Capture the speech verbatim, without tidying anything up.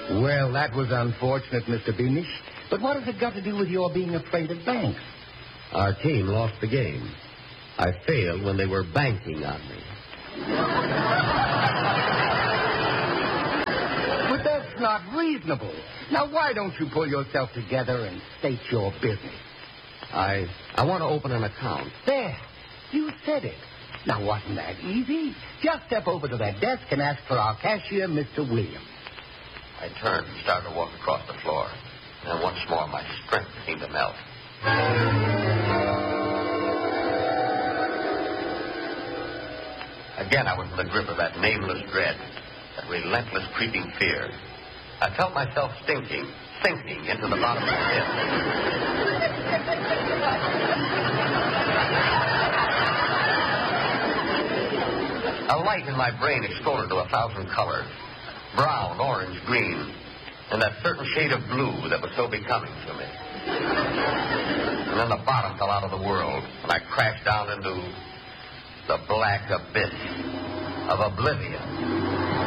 Well, that was unfortunate, Mister Beamish. But what has it got to do with your being afraid of banks? Our team lost the game. I failed when they were banking on me. But that's not reasonable. Now, why don't you pull yourself together and state your business? I I want to open an account. There. You said it. Now, wasn't that easy? Just step over to that desk and ask for our cashier, Mister Williams. I turned and started to walk across the floor. And once more, my strength seemed to melt. Again, I was in the grip of that nameless dread, that relentless creeping fear. I felt myself sinking, sinking into the bottom of the pit. A light in my brain exploded to a thousand colors. Brown, orange, green, and that certain shade of blue that was so becoming to me. And then the bottom fell out of the world, and I crashed down into the black abyss of oblivion.